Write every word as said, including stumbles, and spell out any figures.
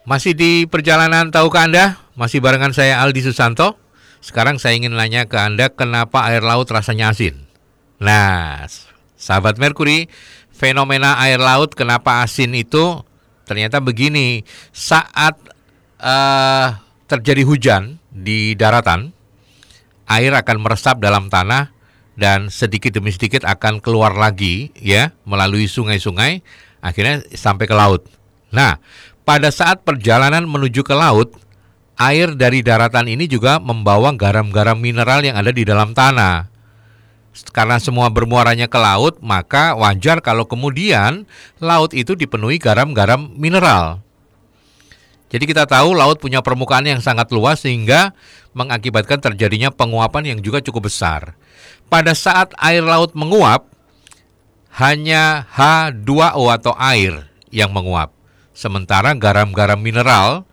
Masih di perjalanan tahukah Anda? Masih barengan saya Aldi Susanto. Sekarang saya ingin nanya ke Anda, kenapa air laut rasanya asin? Nah, sahabat Merkuri, fenomena air laut kenapa asin itu ternyata begini. Saat uh, terjadi hujan di daratan, air akan meresap dalam tanah dan sedikit demi sedikit akan keluar lagi ya melalui sungai-sungai, akhirnya sampai ke laut. Nah, pada saat perjalanan menuju ke laut, air dari daratan ini juga membawa garam-garam mineral yang ada di dalam tanah. Karena semua bermuaranya ke laut, maka wajar kalau kemudian laut itu dipenuhi garam-garam mineral. Jadi kita tahu laut punya permukaan yang sangat luas sehingga mengakibatkan terjadinya penguapan yang juga cukup besar. Pada saat air laut menguap, hanya H dua O atau air yang menguap. Sementara garam-garam mineral